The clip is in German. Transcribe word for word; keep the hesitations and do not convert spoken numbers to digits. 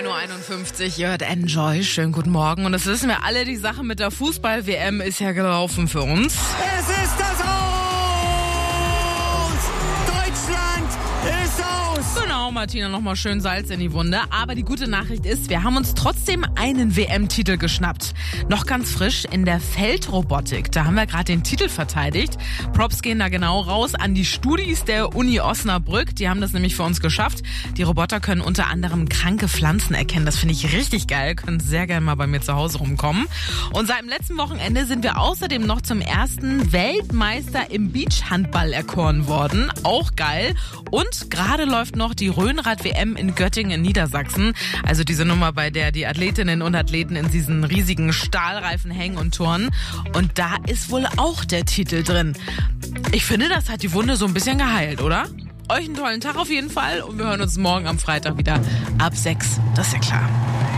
Uhr einundfünfzig, ihr hört Enjoy, schönen guten Morgen. Und das wissen wir alle, die Sache mit der Fußball-W M ist ja gelaufen für uns. Es ist das Aus! Deutschland ist aus! Genau, Martina, nochmal schön Salz in die Wunde. Aber die gute Nachricht ist, wir haben uns trotzdem einen W M-Titel geschnappt. Noch ganz frisch in der Feldrobotik. Da haben wir gerade den Titel verteidigt. Props gehen da genau raus an die Studis der Uni Osnabrück. Die haben das nämlich für uns geschafft. Die Roboter können unter anderem kranke Pflanzen erkennen. Das finde ich richtig geil. Können sehr gerne mal bei mir zu Hause rumkommen. Und seit dem letzten Wochenende sind wir außerdem noch zum ersten Weltmeister im Beachhandball erkoren worden. Auch geil. Und gerade läuft noch die Rhönrad-W M in Göttingen in Niedersachsen. Also diese Nummer, bei der die Athletinnen und Athleten in diesen riesigen Stahlreifen hängen und turnen. Und da ist wohl auch der Titel drin. Ich finde, das hat die Wunde so ein bisschen geheilt, oder? Euch einen tollen Tag auf jeden Fall und wir hören uns morgen am Freitag wieder ab sechs. Das ist ja klar.